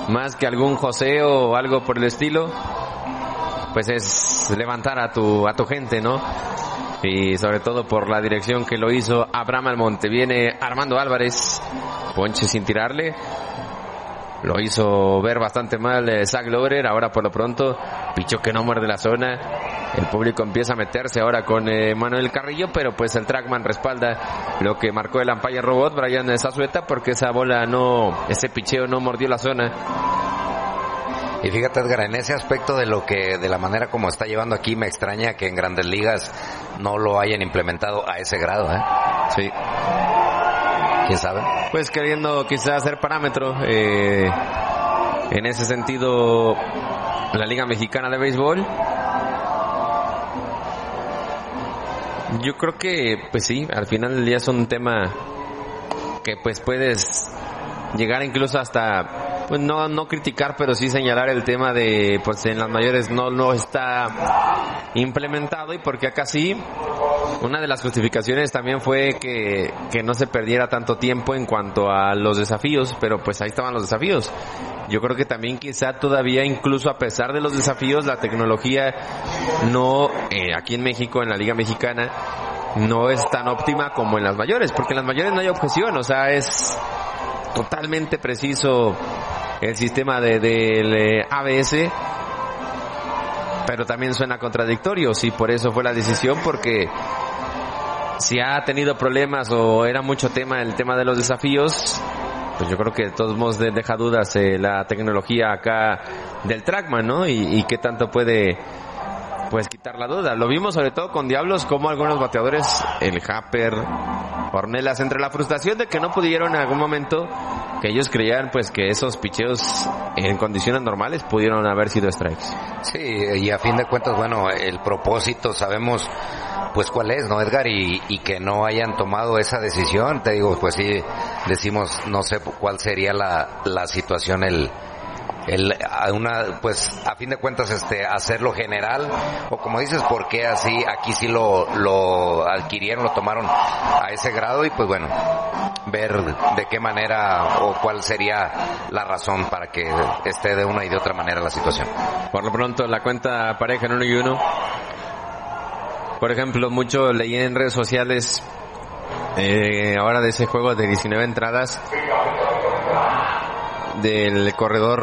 más que algún joseo o algo por el estilo, pues es levantar a tu gente, ¿no? Y sobre todo por la dirección que lo hizo Abraham Almonte. Viene Armando Álvarez, ponche sin tirarle. Lo hizo ver bastante mal Zach Lorer. Ahora por lo pronto, pichó que no muerde la zona. El público empieza a meterse ahora con Manuel Carrillo, pero pues el trackman respalda lo que marcó el umpire robot Brian Zazueta, porque esa bola ese picheo no mordió la zona. Y fíjate, Edgar, en ese aspecto de la manera como está llevando aquí, me extraña que en Grandes Ligas no lo hayan implementado a ese grado, ¿eh? Sí. ¿Quién sabe? Pues queriendo quizás hacer parámetro, en ese sentido, la Liga Mexicana de Béisbol. Yo creo que, pues sí, al final del día es un tema que pues puedes llegar incluso hasta, pues no criticar, pero sí señalar el tema de, pues en las mayores no está implementado, y porque acá sí. Una de las justificaciones también fue que no se perdiera tanto tiempo en cuanto a los desafíos, pero pues ahí estaban los desafíos. Yo creo que también quizá todavía, incluso a pesar de los desafíos, la tecnología no, aquí en México, en la Liga Mexicana, no es tan óptima como en las mayores, porque en las mayores no hay objeción, o sea, es totalmente preciso el sistema del ABS, pero también suena contradictorio, sí, por eso fue la decisión, porque si ha tenido problemas o era mucho tema el tema de los desafíos, pues yo creo que de todos modos deja dudas la tecnología acá del trackman, ¿no? Y qué tanto puede pues quitar la duda. Lo vimos sobre todo con Diablos, como algunos bateadores, el Happer, Ornelas, entre la frustración de que no pudieron en algún momento, que ellos creían pues que esos picheos en condiciones normales pudieron haber sido strikes. Sí, y a fin de cuentas, bueno, el propósito sabemos pues cuál es, ¿no, Edgar? Y que no hayan tomado esa decisión, te digo, pues sí, decimos, no sé cuál sería la situación, pues a fin de cuentas hacerlo general, o como dices, ¿por qué así? Aquí sí lo adquirieron, lo tomaron a ese grado, y pues bueno, ver de qué manera o cuál sería la razón para que esté de una y de otra manera la situación. Por lo pronto la cuenta pareja en 1-1. Por ejemplo, mucho leí en redes sociales ahora de ese juego de 19 entradas del corredor